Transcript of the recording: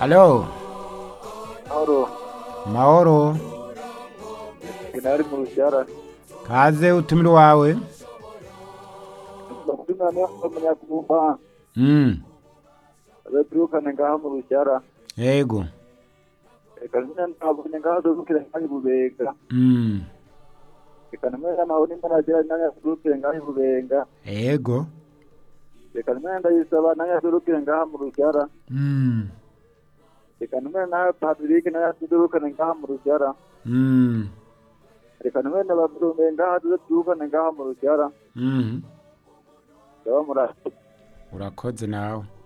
Alo, Oro, mahoro. kinari mu rusyara. Kaze utumire wawe. Bakuna ne amenya kumba. Mm. Abeturukane ngaha mu rusyara. Yego. Kazina ntabonye ngaha dukire ngaha bubega. Mm. Kanamera naho ni manager nanya dukire ngaha bubenga. Yego. Kanamera ndayisaba nanya dukire ngaha mu rusyara. Mm. Kanamera na Patrick nanya dukire ngaha mu rusyara. Mm. Kanamera na babume ngaha dukire ngaha mu rusyara. Mm. Ndabamura. Urakoze nawe.